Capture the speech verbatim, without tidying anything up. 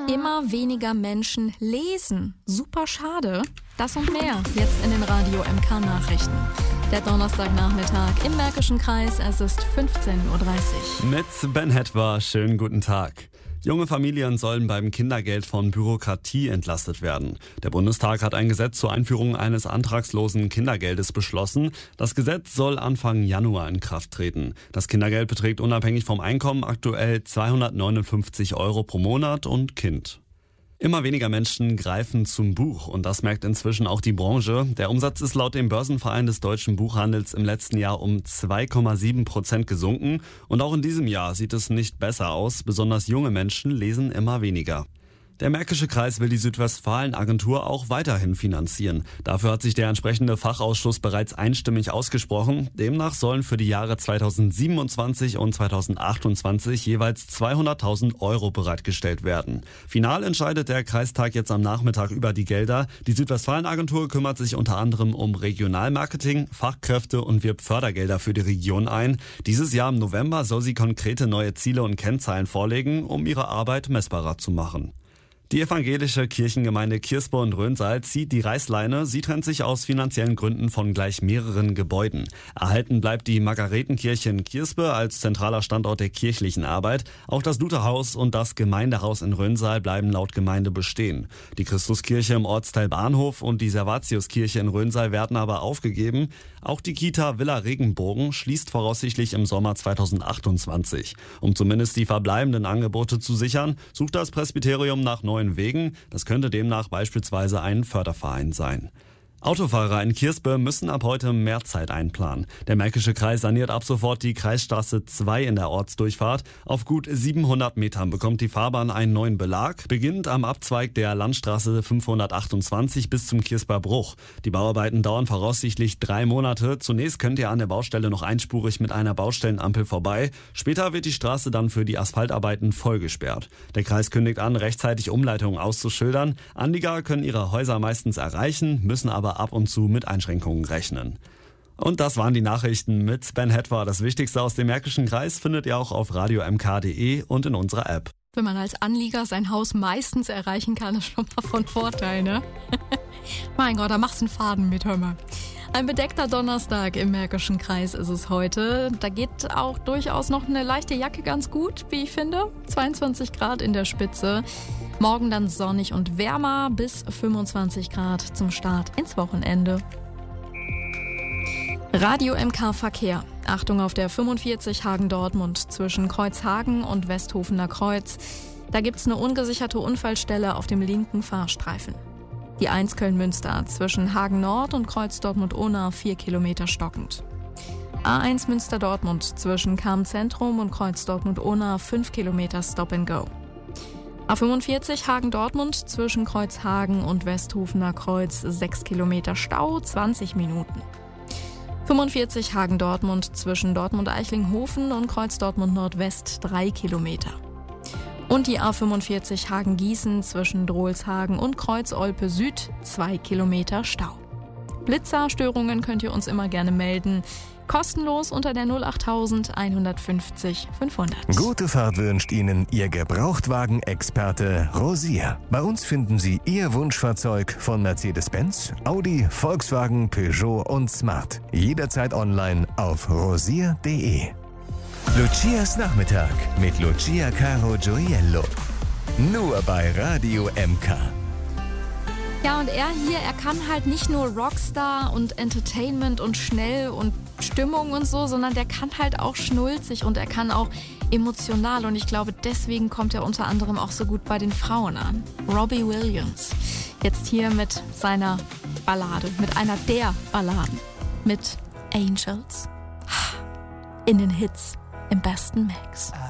Immer weniger Menschen lesen. Super schade. Das und mehr jetzt in den Radio M K Nachrichten. Der Donnerstagnachmittag im Märkischen Kreis. Es ist fünfzehn Uhr dreißig. Mit Ben Hetwer, schönen guten Tag. Junge Familien sollen beim Kindergeld von Bürokratie entlastet werden. Der Bundestag hat ein Gesetz zur Einführung eines antragslosen Kindergeldes beschlossen. Das Gesetz soll Anfang Januar in Kraft treten. Das Kindergeld beträgt unabhängig vom Einkommen aktuell zweihundertneunundfünfzig Euro pro Monat und Kind. Immer weniger Menschen greifen zum Buch und das merkt inzwischen auch die Branche. Der Umsatz ist laut dem Börsenverein des deutschen Buchhandels im letzten Jahr um zwei Komma sieben Prozent gesunken und auch in diesem Jahr sieht es nicht besser aus. Besonders junge Menschen lesen immer weniger. Der Märkische Kreis will die Südwestfalen-Agentur auch weiterhin finanzieren. Dafür hat sich der entsprechende Fachausschuss bereits einstimmig ausgesprochen. Demnach sollen für die Jahre zweitausendsiebenundzwanzig und zweitausendachtundzwanzig jeweils zweihunderttausend Euro bereitgestellt werden. Final entscheidet der Kreistag jetzt am Nachmittag über die Gelder. Die Südwestfalen-Agentur kümmert sich unter anderem um Regionalmarketing, Fachkräfte und wirbt Fördergelder für die Region ein. Dieses Jahr im November soll sie konkrete neue Ziele und Kennzahlen vorlegen, um ihre Arbeit messbarer zu machen. Die evangelische Kirchengemeinde Kirspe und Röhnsaal zieht die Reißleine. Sie trennt sich aus finanziellen Gründen von gleich mehreren Gebäuden. Erhalten bleibt die Margaretenkirche in Kirspe als zentraler Standort der kirchlichen Arbeit. Auch das Lutherhaus und das Gemeindehaus in Röhnsaal bleiben laut Gemeinde bestehen. Die Christuskirche im Ortsteil Bahnhof und die Servatiuskirche in Röhnsaal werden aber aufgegeben. Auch die Kita Villa Regenbogen schließt voraussichtlich im Sommer zweitausendachtundzwanzig. Um zumindest die verbleibenden Angebote zu sichern, sucht das Presbyterium nach neuen Wegen. Das könnte demnach beispielsweise ein Förderverein sein. Autofahrer in Kirspe müssen ab heute mehr Zeit einplanen. Der Märkische Kreis saniert ab sofort die Kreisstraße zwei in der Ortsdurchfahrt. Auf gut siebenhundert Metern bekommt die Fahrbahn einen neuen Belag, beginnt am Abzweig der Landstraße fünfhundertachtundzwanzig bis zum Kirsper Bruch. Die Bauarbeiten dauern voraussichtlich drei Monate. Zunächst könnt ihr an der Baustelle noch einspurig mit einer Baustellenampel vorbei. Später wird die Straße dann für die Asphaltarbeiten voll gesperrt. Der Kreis kündigt an, rechtzeitig Umleitungen auszuschildern. Anlieger können ihre Häuser meistens erreichen, müssen aber ab und zu mit Einschränkungen rechnen. Und das waren die Nachrichten mit Ben Hetwer. Das Wichtigste aus dem Märkischen Kreis findet ihr auch auf radio m k punkt d e und in unserer App. Wenn man als Anlieger sein Haus meistens erreichen kann, ist schon mal von Vorteil, ne? Mein Gott, da machst du einen Faden mit, hör mal. Ein bedeckter Donnerstag im Märkischen Kreis ist es heute. Da geht auch durchaus noch eine leichte Jacke ganz gut, wie ich finde. zweiundzwanzig Grad in der Spitze. Morgen dann sonnig und wärmer bis fünfundzwanzig Grad zum Start ins Wochenende. Radio M K Verkehr. Achtung auf der fünfundvierzig Hagen-Dortmund zwischen Kreuzhagen und Westhofener Kreuz. Da gibt's eine ungesicherte Unfallstelle auf dem linken Fahrstreifen. Die eins Köln-Münster zwischen Hagen Nord und Kreuz Dortmund-Ohna vier Kilometer stockend. A eins Münster-Dortmund zwischen Cham-Zentrum und Kreuz Dortmund-Ohna fünf Kilometer Stop and Go. A fünfundvierzig Hagen-Dortmund zwischen Kreuzhagen und Westhofener Kreuz sechs Kilometer Stau, zwanzig Minuten. fünfundvierzig Hagen-Dortmund zwischen Dortmund-Eichlinghofen und Kreuz Dortmund-Nordwest drei Kilometer. Und die A fünfundvierzig Hagen-Gießen zwischen Drohlshagen und Kreuz Olpe Süd zwei Kilometer Stau. Blitzerstörungen könnt ihr uns immer gerne melden. Kostenlos unter der null acht eins fünf null fünfhundert. Gute Fahrt wünscht Ihnen Ihr Gebrauchtwagen-Experte Rosier. Bei uns finden Sie Ihr Wunschfahrzeug von Mercedes-Benz, Audi, Volkswagen, Peugeot und Smart. Jederzeit online auf rosier punkt de. Lucias Nachmittag mit Lucia Caro Gioiello. Nur bei Radio M K. Ja, und er hier, er kann halt nicht nur Rockstar und Entertainment und schnell und Stimmung und so, sondern der kann halt auch schnulzig und er kann auch emotional. Und ich glaube, deswegen kommt er unter anderem auch so gut bei den Frauen an. Robbie Williams. Jetzt hier mit seiner Ballade, mit einer der Balladen. Mit Angels. In den Hits, im besten Mix.